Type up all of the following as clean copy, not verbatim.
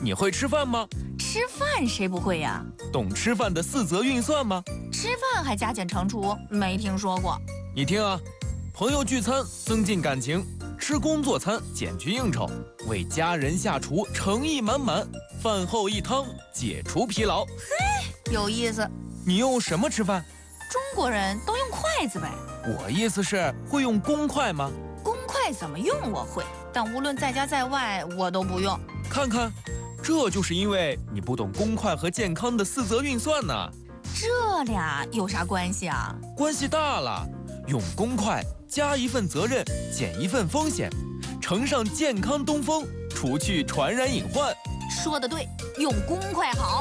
你会吃饭吗？ 吃饭谁不会呀？ 懂吃饭的4则运算吗？ 吃饭还加减乘除，没听说过。 你听啊，朋友聚餐增进感情，吃工作餐减去应酬，为家人下厨诚意满满，饭后一汤解除疲劳。 嘿，有意思。 你用什么吃饭？ 中国人都用筷子呗。 我意思是会用公筷吗？ 公筷怎么用我会，但无论在家在外我都不用。 看看，这就是因为你不懂公筷和健康的4则运算呢。 这俩有啥关系啊？ 关系大了，用公筷加一份责任，减一份风险，乘上健康东风，除去传染隐患。 说得对，用公筷好。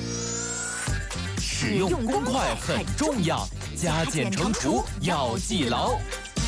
使用公筷很重要，加减乘除要记牢。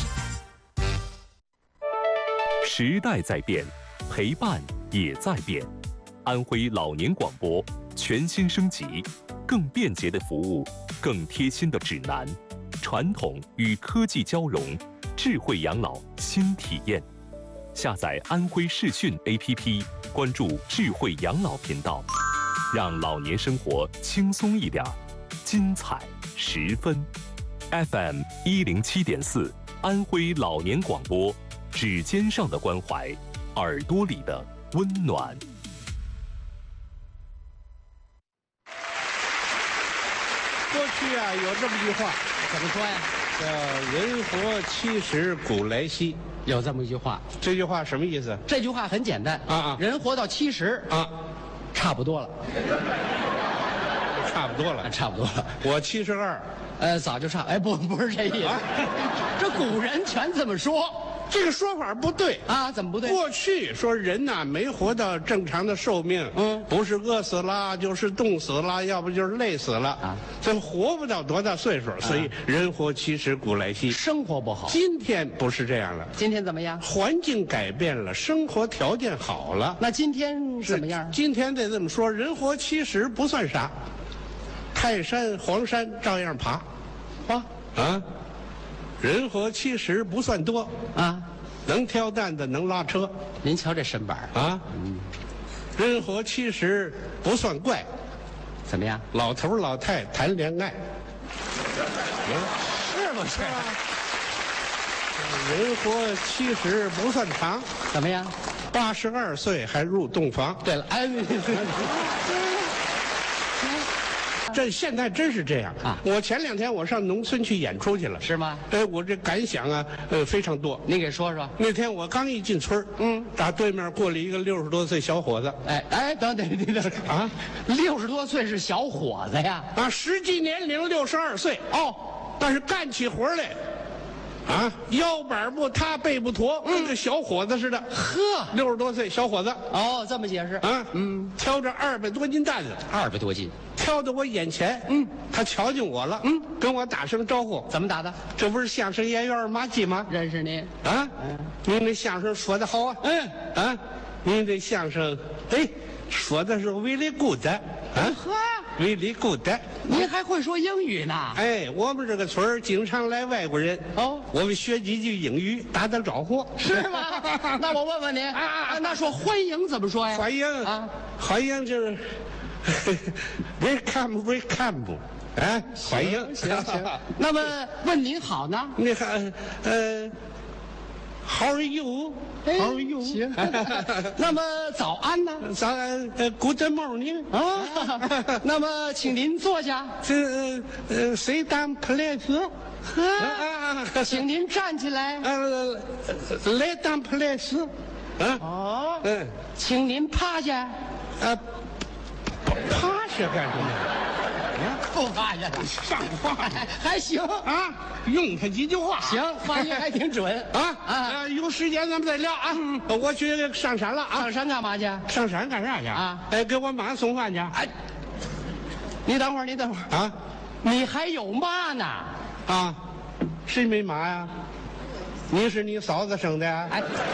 时代在变，陪伴也在变。安徽老年广播全新升级，更便捷的服务，更贴心的指南，传统与科技交融，智慧养老新体验。下载安徽视讯 APP， 关注智慧养老频道，让老年生活轻松一点，精彩10分。FM 107.4，安徽老年广播，指尖上的关怀，耳朵里的温暖。 过去啊，有这么句话， 怎么说呀？ 叫“人活70古来稀有这么一句话，”。 这句话什么意思？ 这句话很简单啊人活到70 啊， 差不多了， 差不多了， 差不多了。 我72， 早就差。哎，不是这意思。这古人全这么说这个说法不对。 啊？怎么不对？ 过去说人呐、没活到正常的寿命，不是饿死了，就是冻死了，要不就是累死了啊， 这活不到多大岁数，所以人活70古来稀。 生活不好。 今天不是这样了， 今天怎么样？ 环境改变了，生活条件好了。 那今天怎么样？ 今天得这么说，人活70不算啥，泰山、黄山照样爬，啊，人活70不算多啊， 能挑担子，能拉车您瞧这身板啊，人活70不算怪， 怎么样？ 老头老太谈恋爱， 是不是？ 人活70不算长， 怎么样 82岁还入洞房。 对了，哎， 这现在真是这样啊！ 我前2天我上农村去演出去了， 是吗？ 我这感想啊，非常多。 您给说说。 那天我刚一进村打对面过来一个60多岁小伙子， 哎，等啊 ，60多岁是小伙子呀？ 实际年龄62岁哦， 但是干起活来，腰板不塌背不驼，跟个小伙子似的。 呵 ，60多岁小伙子哦，这么解释啊，挑着200多斤担子， ，200多斤， 挑到我眼前，他瞧见我了，跟我打声招呼。 怎么打的？ 这不是相声演员马季吗？ 认识您啊，您这相声说得好啊，您这相声，说的是 very good 啊，very good。 您还会说英语呢？ 我们这个村儿经常来外国人哦， 我们学几句英语打打招呼， 是吗？那我问问您那说欢迎怎么说呀？ 欢迎啊， 欢迎就是 welcome welcome，欢迎。 行。那么问您好呢？ 你看How are you？ How are you？ 行。那么早安呢？ 早安，Good morning 啊。那么请您坐下。 这sit down please。 请您站起来。 lay down please。 请您趴下。 趴下干什么？ 不趴下的， 上话还行啊，用他几句话。 行，发音还挺准有时间咱们再聊啊。我去上山了啊。 上山干嘛去？ 上山干啥去啊？ 给我妈送饭去。 你等会儿啊， 你还有妈呢？ 啊，谁没妈呀？你是你嫂子生的呀？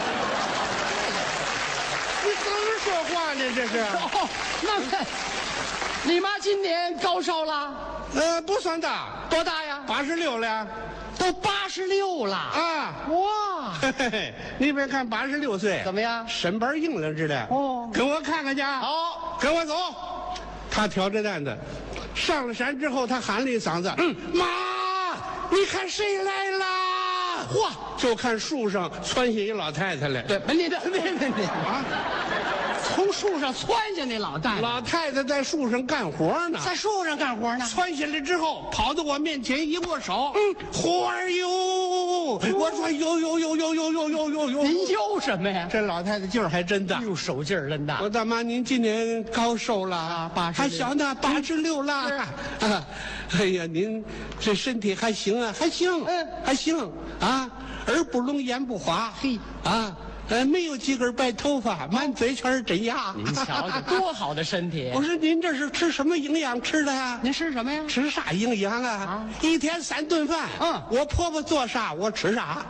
你怎么说话呢？这是。 那你妈今年高烧了？ 不算大， 多大呀 ？86了。 都86了啊！ 哇， 嘿嘿嘿，你别看86岁怎么样？ 身板硬了似的。 哦， 跟我看看去。 好， 跟我走。他挑着担子，上了山之后，他喊了一嗓子：“妈，你看谁来了？”嚯！就看树上窜下一老太太来。 对，你啊，从树上窜下那老太太， 老太太在树上干活呢， 在树上干活呢。 窜下来之后，跑到我面前一握手，活儿哟！我说呦。 您悠什么呀？ 这老太太劲儿还真大， 哟，手劲儿真大。 我大妈，您今年高寿了？ 啊86 还小呢，86了。 是啊，哎呀，您这身体还行啊，还行，还行啊，耳不聋，眼不花， 嘿啊。没有几根白头发，满嘴全是真牙。 您瞧瞧，多好的身体！ 我说您这是吃什么营养吃的呀？ 您吃什么呀？ 吃啥营养啊？一天3顿饭。我婆婆做啥我吃啥。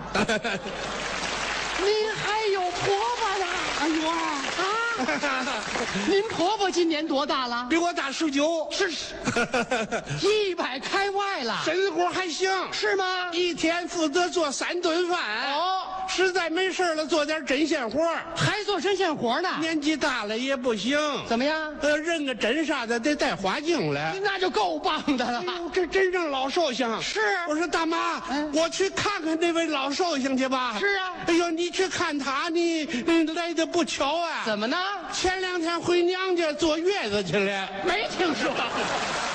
您还有婆婆呢？ 哎呦您婆婆今年多大了？ 比我大19， 是100开外了。 身活还行， 是吗？ 一天负责做3顿饭。实在没事了，做点针线活， 还做针线活呢。 年纪大了也不行， 怎么样？ 认个针啥的得戴花镜来， 那就够棒的了。 哎呦，这真正老寿星。 是， 我说大妈，我去看看那位老寿星去吧。 是啊。 哎呦，你去看他，你来的不巧啊。 怎么呢？ 前2天回娘家坐月子去了。 没听说。